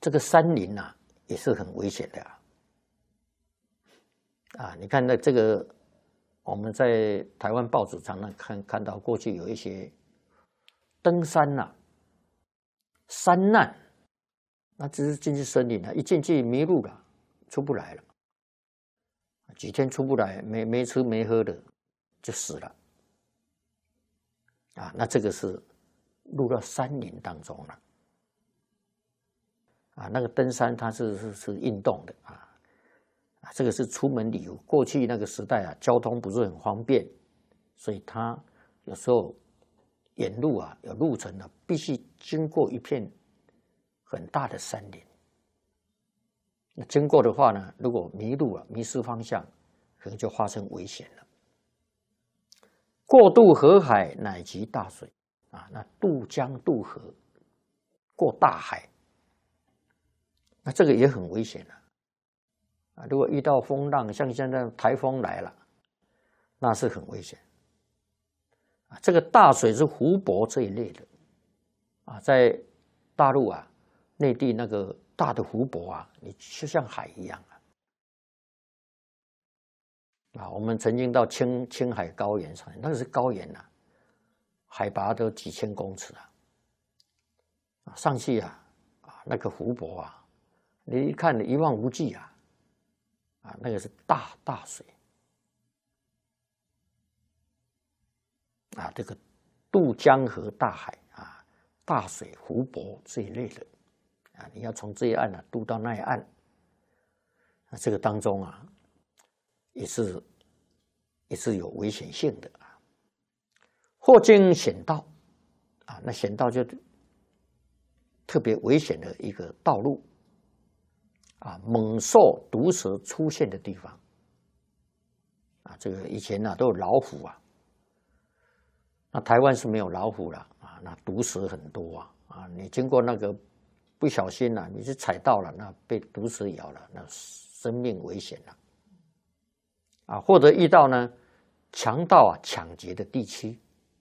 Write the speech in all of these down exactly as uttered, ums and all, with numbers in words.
这个山林呐、啊、也是很危险的啊。啊，你看那这个，我们在台湾报纸常常看看到，过去有一些登山呐、啊、山难，那只是进去森林了，一进去迷路了，出不来了，几天出不来，没没吃没喝的就死了。啊，那这个是入到山林当中了。啊，那个登山它是是是运动的啊。这个是出门旅游，过去那个时代啊，交通不是很方便，所以他有时候远路啊，有路程啊，必须经过一片很大的山林。那经过的话呢，如果迷路了、迷失方向，可能就发生危险了。过渡河海，乃及大水啊，那渡江渡河，过大海，那这个也很危险了。啊，如果遇到风浪，像现在台风来了，那是很危险。啊，这个大水是湖泊这一类的，啊，在大陆啊，内地那个大的湖泊啊，你就像海一样啊。啊，我们曾经到青青海高原上，那个是高原呐、啊，海拔都几千公尺啊。啊，上去啊，啊，那个湖泊啊，你一看一望无际啊。啊，那个是大大水啊，这个渡江河大海啊，大水湖泊这一类的啊，你要从这一岸啊渡到那一岸，啊，这个当中啊，也是也是有危险性的啊。或经险道啊，那险道就特别危险的一个道路。啊，猛兽、毒蛇出现的地方，啊，这个以前呢、啊、都有老虎啊，那台湾是没有老虎了啊，那毒蛇很多啊，啊，你经过那个不小心了、啊，你是踩到了，那被毒蛇咬了，那生命危险了，啊，或者遇到呢强盗啊抢劫的地区，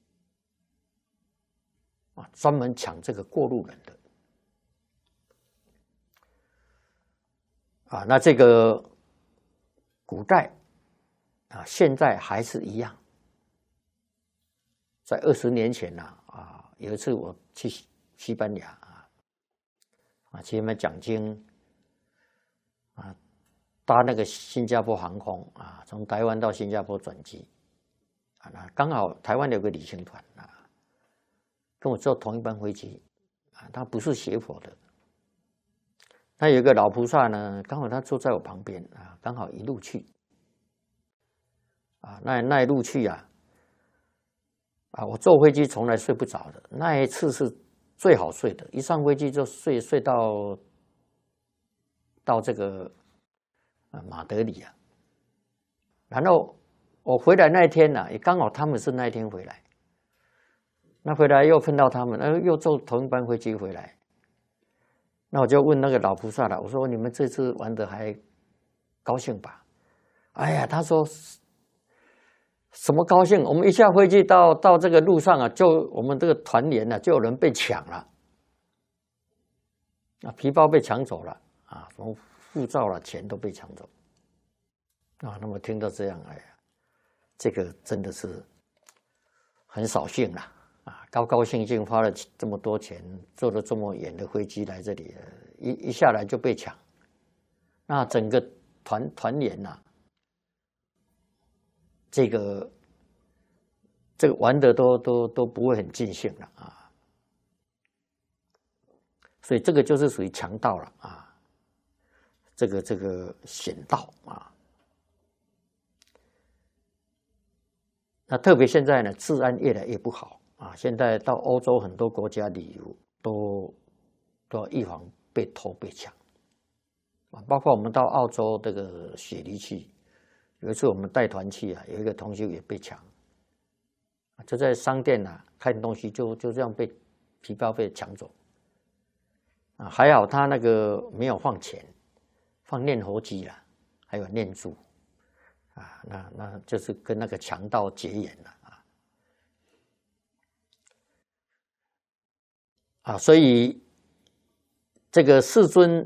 啊，专门抢这个过路人的。啊，那这个古代啊，现在还是一样。在二十年前呢、啊，啊，有一次我去西班牙啊，啊，去那边讲经，啊，搭那个新加坡航空啊，从台湾到新加坡转机，啊，那刚好台湾有个旅行团啊，跟我坐同一班飞机，啊，他不是学佛的。那有一个老菩萨呢，刚好他坐在我旁边啊，刚好一路去，啊，那那一路去啊，啊，我坐飞机从来睡不着的，那一次是最好睡的，一上飞机就睡睡到到这个啊马德里啊，然后我回来那一天呢、啊，也刚好他们是那一天回来，那回来又碰到他们，呃，又坐同一班飞机回来。那我就问那个老菩萨了，我说你们这次玩的还高兴吧？哎呀，他说什么高兴？我们一下飞机到到这个路上啊，就我们这个团员呢、啊，就有人被抢了，啊，皮包被抢走了啊，什么护照了、钱都被抢走啊。那么听到这样，哎呀，这个真的是很扫兴了。啊，高高兴兴花了这么多钱，坐了这么远的飞机来这里，一一下来就被抢，那整个团团员呐、啊，这个这个玩的都都都不会很尽兴了啊，所以这个就是属于强盗了啊，这个这个险道啊，那特别现在呢，治安越来越不好。啊，现在到欧洲很多国家旅游都都要预防被偷被抢啊，包括我们到澳洲这个雪梨去，有一次我们带团去啊，有一个同学也被抢，就在商店啊看东西就就这样被皮包被抢走啊，还好他那个没有放钱，放念佛机啦，还有念珠啊，那那就是跟那个强盗结缘了。啊，所以这个世尊